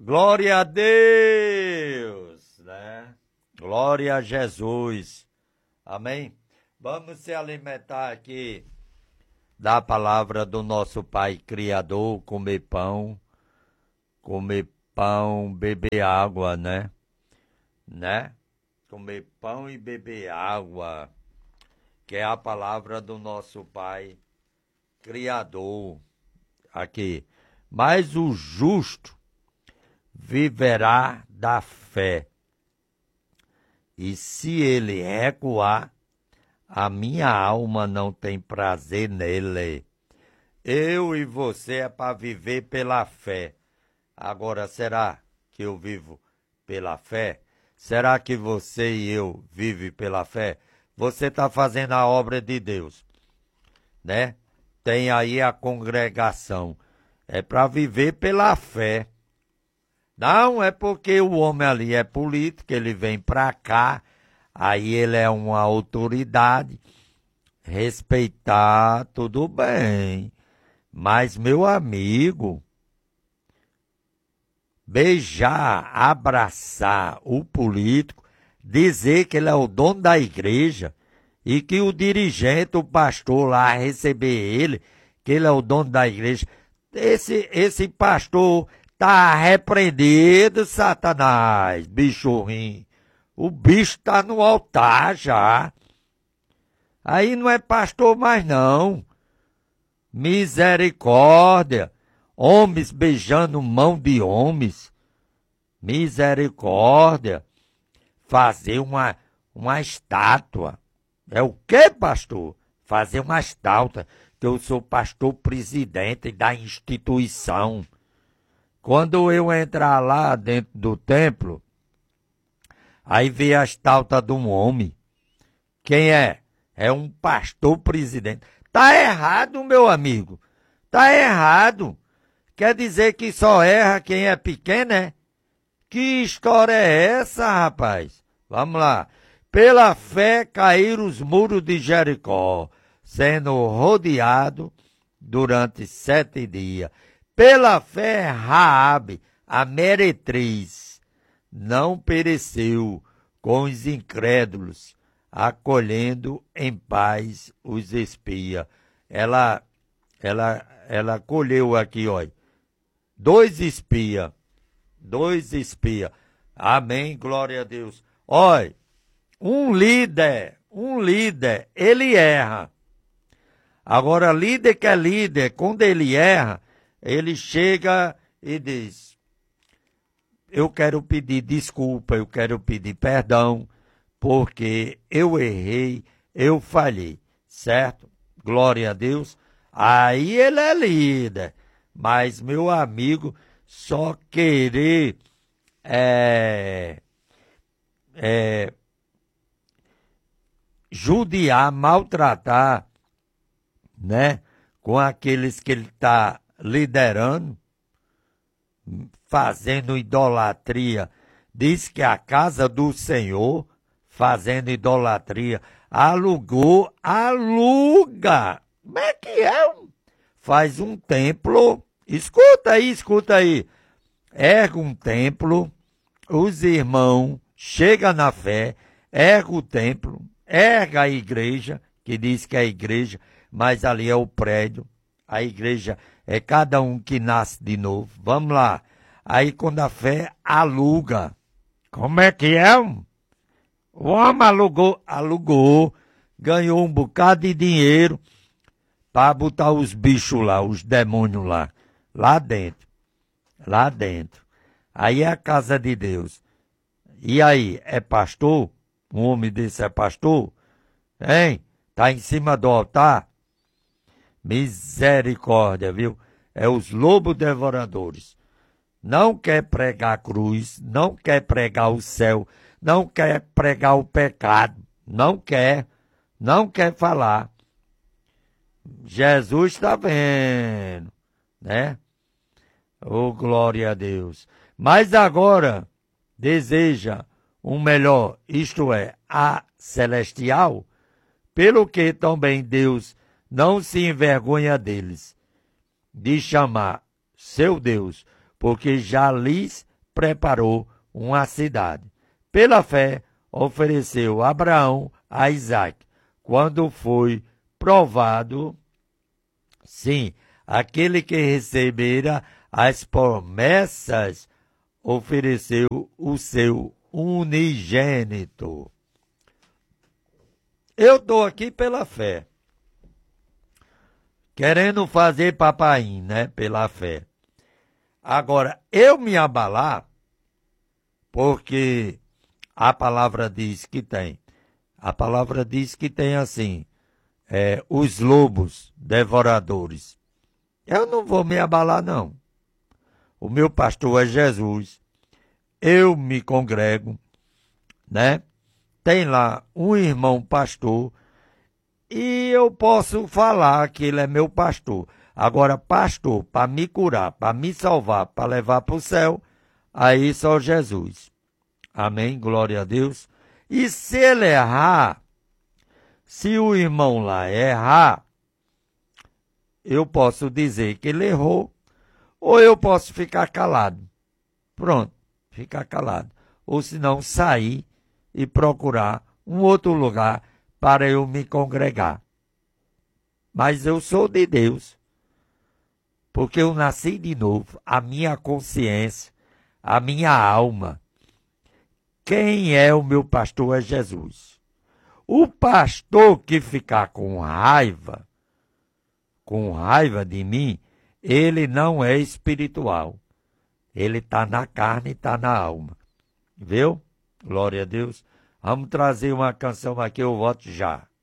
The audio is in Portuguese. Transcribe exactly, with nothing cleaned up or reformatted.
Glória a Deus, né? Glória a Jesus. Amém? Vamos se alimentar aqui da palavra do nosso Pai Criador, comer pão, comer pão, beber água, né? Né? Comer pão e beber água, que é a palavra do nosso Pai Criador. Aqui. Mas o justo viverá da fé. E se ele recuar, a minha alma não tem prazer nele. Eu e você é para viver pela fé. Agora, será que eu vivo pela fé? Será que você e eu vivem pela fé? Você está fazendo a obra de Deus, né? Tem aí a congregação. É para viver pela fé. Não é porque o homem ali é político, ele vem para cá, aí ele é uma autoridade. Respeitar, tudo bem. Mas, meu amigo, beijar, abraçar o político, dizer que ele é o dono da igreja e que o dirigente, o pastor lá, receber ele, que ele é o dono da igreja, esse, esse pastor tá repreendido, Satanás, bicho ruim. O bicho tá no altar já. Aí não é pastor mais não. Misericórdia. Homens beijando mão de homens. Misericórdia. Fazer uma, uma estátua. É o quê, pastor? Fazer uma estátua. Que eu sou pastor presidente da instituição. Quando eu entrar lá dentro do templo, aí vê a estátua de um homem. Quem é? É um pastor presidente. Tá errado, meu amigo. Tá errado. Quer dizer que só erra quem é pequeno, é? Que história é essa, rapaz? Vamos lá. Pela fé caíram os muros de Jericó, sendo rodeado durante sete dias. Pela fé, Raabe, a meretriz, não pereceu com os incrédulos, acolhendo em paz os espias. Ela, ela, ela colheu aqui, ó, dois espias, dois espias. Amém, glória a Deus. Olha, um líder, um líder, ele erra. Agora, líder que é líder, quando ele erra, ele chega e diz, eu quero pedir desculpa, eu quero pedir perdão, porque eu errei, eu falhei, certo? Glória a Deus. Aí ele é líder, mas meu amigo, só querer é, é, judiar, maltratar, né, com aqueles que ele está liderando, fazendo idolatria. Diz que a casa do Senhor, fazendo idolatria, alugou, aluga. Como é que é? Faz um templo, escuta aí, escuta aí. Erga um templo, os irmãos chegam na fé, erga o templo, erga a igreja, que diz que é a igreja, mas ali é o prédio. A igreja é cada um que nasce de novo. Vamos lá. Aí quando a fé aluga. Como é que é? O homem alugou, alugou, ganhou um bocado de dinheiro para botar os bichos lá, os demônios lá, lá dentro. Lá dentro. Aí é a casa de Deus. E aí, é pastor? Um homem desse é pastor? Hein? Tá em cima do altar? Misericórdia, viu? É os lobos devoradores. Não quer pregar a cruz, não quer pregar o céu, não quer pregar o pecado, não quer, não quer falar. Jesus está vendo, né? Oh, glória a Deus. Mas agora deseja um melhor, isto é, a celestial, pelo que também Deus não se envergonha deles, de chamar seu Deus, porque já lhes preparou uma cidade. Pela fé, ofereceu Abraão a Isaque. Quando foi provado, sim, aquele que recebera as promessas, ofereceu o seu unigênito. Eu estou aqui pela fé, querendo fazer papaim, né, pela fé. Agora, eu me abalar, porque a palavra diz que tem. A palavra diz que tem assim, é, os lobos devoradores. Eu não vou me abalar, não. O meu pastor é Jesus. Eu me congrego, né? Tem lá um irmão pastor e eu posso falar que ele é meu pastor. Agora, pastor, para me curar, para me salvar, para levar para o céu, aí só Jesus. Amém? Glória a Deus. E se ele errar, se o irmão lá errar, eu posso dizer que ele errou, ou eu posso ficar calado. Pronto, ficar calado. Ou se não, sair e procurar um outro lugar para eu me congregar. Mas eu sou de Deus, porque eu nasci de novo, a minha consciência, a minha alma. Quem é o meu pastor é Jesus. O pastor que ficar com raiva, com raiva de mim, ele não é espiritual. Ele está na carne e está na alma. Viu? Glória a Deus. Vamos trazer uma canção aqui, eu volto já.